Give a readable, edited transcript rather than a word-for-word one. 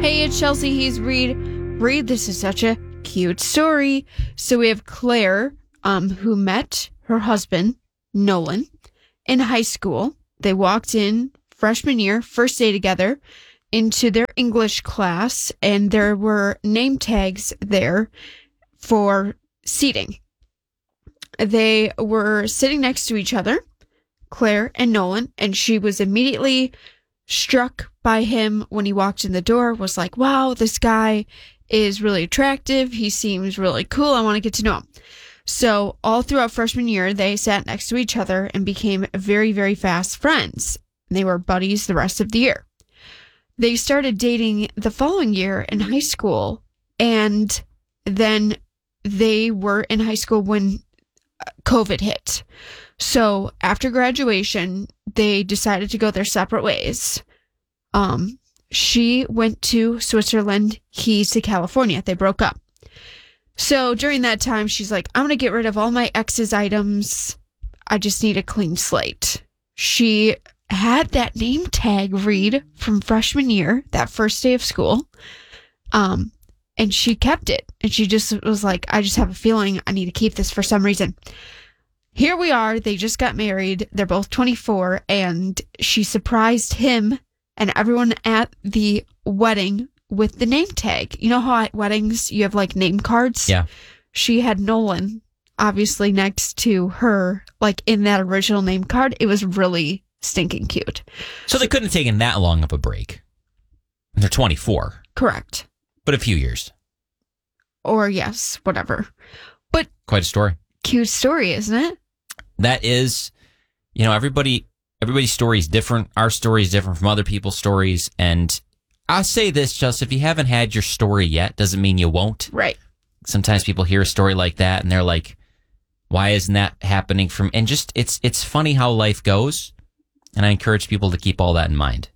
Hey, it's Chelsea. He's Reed. Reed, this is such a cute story. So we have Claire, who met her husband, Nolan, in high school. They walked in freshman year, first day together, into their English class, and there were name tags there for seating. They were sitting next to each other, Claire and Nolan, and she was immediately struck by him when he walked in the door, was like, wow, this guy is really attractive. He seems really cool. I want to get to know him. So all throughout freshman year, they sat next to each other and became very, very fast friends. They were buddies the rest of the year. They started dating the following year in high school, and then they were in high school when COVID hit. So after graduation, they decided to go their separate ways. She went to Switzerland, he's to California. They broke up. So during that time, she's like, I'm going to get rid of all my ex's items. I just need a clean slate. She had that name tag read from freshman year, that first day of school. And she kept it. And she just was like, I just have a feeling I need to keep this for some reason. Here we are. They just got married. They're both 24. And she surprised him and everyone at the wedding with the name tag. You know how at weddings you have like name cards? Yeah. She had Nolan obviously next to her, like in that original name card. It was really stinking cute. So they couldn't have taken that long of a break. They're 24. Correct. But a few years. Or yes, whatever. But quite a story. Cute story, isn't it? That is, everybody's story is different. Our story is different from other people's stories. And I'll say this, Chelsea, if you haven't had your story yet, doesn't mean you won't. Right. Sometimes people hear a story like that and they're like, why isn't that happening from, and just, it's funny how life goes. And I encourage people to keep all that in mind.